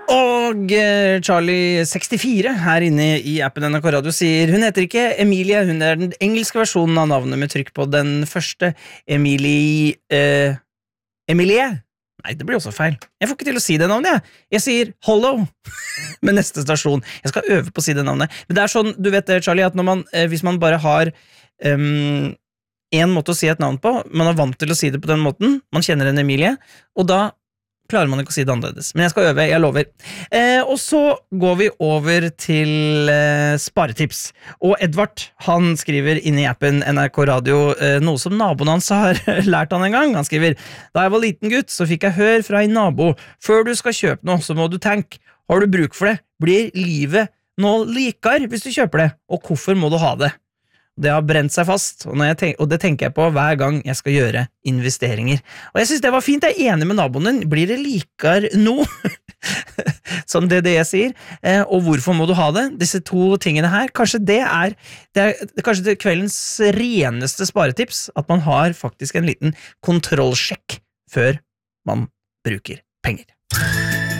Og Charlie 64 her inne i appen NRK Radio sier hun heter ikke Emilie, hun den engelske versjonen av navnet med trykk på den første Emilie. Nei, det blir også feil. Jeg får ikke til å si det navnet, jeg sier Hollow med neste stasjon. Jeg skal øve på å si det navnet. Men det sånn, du vet det, Charlie, at når man, hvis man bare har en måte å si et navn på, man vant til å si det på den måten, man kjenner en Emilie, og da klarer man ikke å si det annerledes. Men jeg skal øve, jeg lover. Og så går vi over til sparetips. Og Edvard, han skriver inne i appen NRK Radio noe som naboen hans har lært han en gang. Han skriver, da jeg var liten gutt, så fikk jeg hør fra en nabo. Før du skal kjøpe noe, så må du tenke, har du bruk for det? Blir livet nå likere hvis du kjøper det? Og hvorfor må du ha det? Det har brent seg fast, og det tenker jeg på hver gang jeg skal gjøre investeringer. Og jeg synes det var fint, jeg enig med naboen din. Blir det likere nå? Som det jeg sier. Og hvorfor må du ha det? Disse to tingene her, kanskje det er kanskje det kveldens reneste sparetips, at man har faktisk en liten kontrollsjekk før man bruker penger.